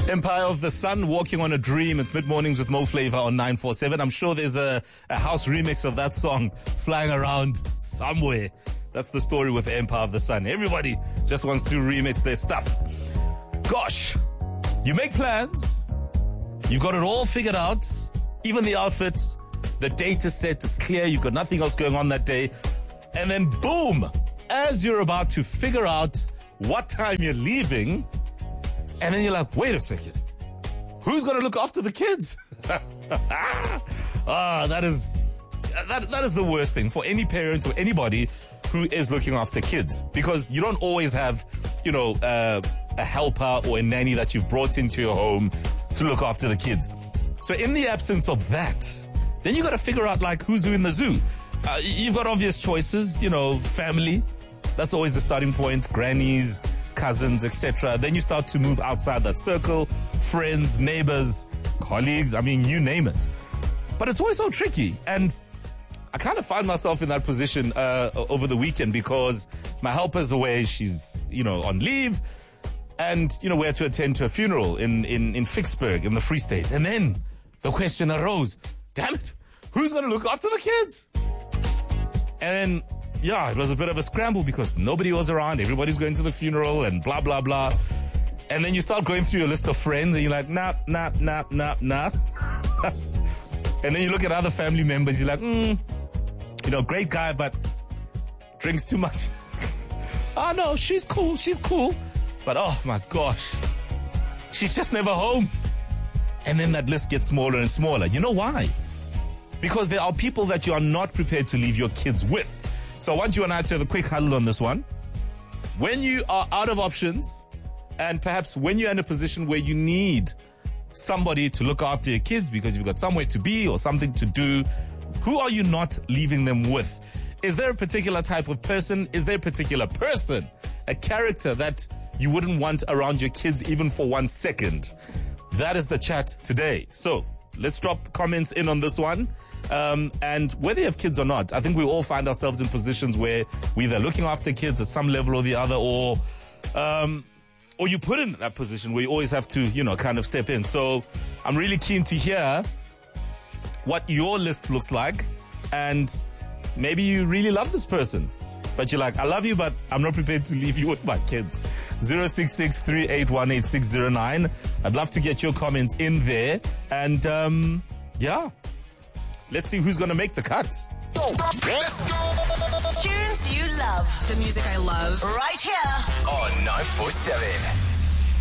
Empire of the Sun, Walking on a Dream. It's Mid-Mornings with Mo Flava on 947. I'm sure there's a house remix of that song flying around somewhere. That's the story with Empire of the Sun. Everybody just wants to remix their stuff. Gosh, you make plans. You've got it all figured out. Even the outfit, the date is set. It's clear. You've got nothing else going on that day. And then boom, as you're about to figure out what time you're leaving, and then you're like, wait a second, who's going to look after the kids? That is the worst thing for any parent or anybody who is looking after kids, because you don't always have, a helper or a nanny that you've brought into your home to look after the kids. So in the absence of that, then you got to figure out like who's who in the zoo. You've got obvious choices, family. That's always the starting point. Grannies, cousins, etc. Then you start to move outside that circle. Friends, neighbors, colleagues. I mean, you name it. But it's always so tricky. And I kind of find myself in that position over the weekend because my helper's away. She's, on leave. And, we had to attend to a funeral in Vicksburg in the Free State. And then the question arose, damn it, who's going to look after the kids? And then, it was a bit of a scramble because nobody was around. Everybody's going to the funeral and blah, blah, blah. And then you start going through your list of friends and you're like, nah. And then you look at other family members. You're like, great guy, but drinks too much. Oh, no, she's cool. But, oh, my gosh, she's just never home. And then that list gets smaller and smaller. You know why? Because there are people that you are not prepared to leave your kids with. So I want you and I to have a quick huddle on this one. When you are out of options, and perhaps when you're in a position where you need somebody to look after your kids because you've got somewhere to be or something to do, who are you not leaving them with? Is there a particular type of person? Is there a particular person, a character that you wouldn't want around your kids even for 1 second? That is the chat today. So let's drop comments in on this one. And whether you have kids or not, I think we all find ourselves in positions where we're either looking after kids at some level or the other, or you put in that position where you always have to, kind of step in. So I'm really keen to hear what your list looks like. And maybe you really love this person, but you're like, I love you, but I'm not prepared to leave you with my kids. 066-381-8609. I'd love to get your comments in there. And, let's see who's going to make the cut. Let's go! Tunes you love. The music I love. Right here On 947.